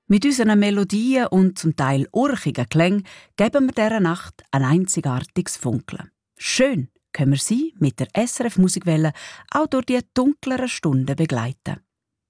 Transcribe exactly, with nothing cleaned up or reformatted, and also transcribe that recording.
Mit unseren Melodien und zum Teil urchigen Klängen geben wir dieser Nacht ein einzigartiges Funkeln. Schön können wir Sie mit der S R F Musikwelle auch durch die dunkleren Stunden begleiten.